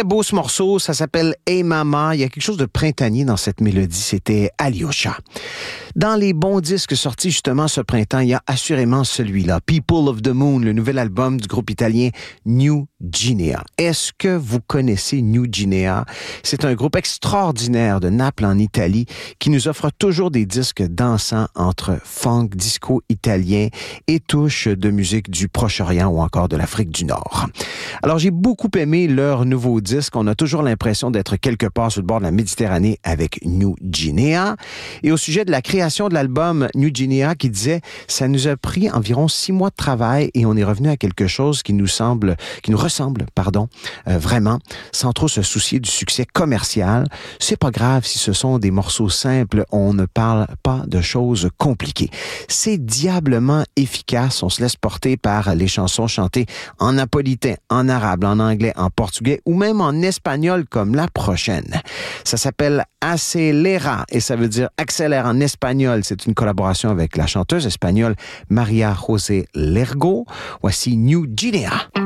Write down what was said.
Très beau ce morceau, ça s'appelle Hey Mama. Il y a quelque chose de printanier dans cette mélodie, c'était Alyosha. Dans les bons disques sortis justement ce printemps, il y a assurément celui-là, People of the Moon, le nouvel album du groupe italien New Guinea. Est-ce que vous connaissez New Guinea? C'est un groupe extraordinaire de Naples en Italie qui nous offre toujours des disques dansants entre funk, disco italien et touches de musique du Proche-Orient ou encore de l'Afrique du Nord. Alors j'ai beaucoup aimé leur nouveau disque. On a toujours l'impression d'être quelque part sur le bord de la Méditerranée avec New Guinea. Et au sujet de la création de l'album New Guinea qui disait « Ça nous a pris environ 6 mois de travail et on est revenu à quelque chose qui nous ressemble, vraiment, sans trop se soucier du succès commercial. C'est pas grave si ce sont des morceaux simples, on ne parle pas de choses compliquées. C'est diablement efficace, on se laisse porter par les chansons chantées en napolitain, en arabe, en anglais, en portugais ou même en espagnol comme la prochaine. Ça s'appelle Acelera et ça veut dire accélère en espagnol. C'est une collaboration avec la chanteuse espagnole Maria José Lergo. Voici New Guinea.